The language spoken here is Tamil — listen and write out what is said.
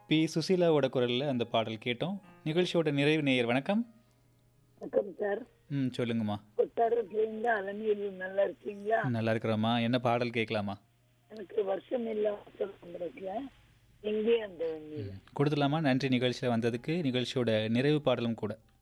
பி சுசீலாவோட குரலில் அந்த பாடல் கேட்டோம். நிகழ்ச்சியோட நிறைவு நேயர் வணக்கம். வணக்கம் சார். சொல்லுங்கம்மா. கொட்டாரத்துலேருந்து அலமேலு நல்லா இருக்கீங்களா? நல்லா இருக்கிறோம்மா. என்ன பாடல் கேட்கலாமா? எனக்கு வருஷம் இல்லாம எங்கே அந்த வெண்ணில கொடுத்துடலாமா? நன்றி நிகழ்ச்சியில் வந்ததுக்கு. நிகழ்ச்சியோட நிறைவு பாடலும் கூட.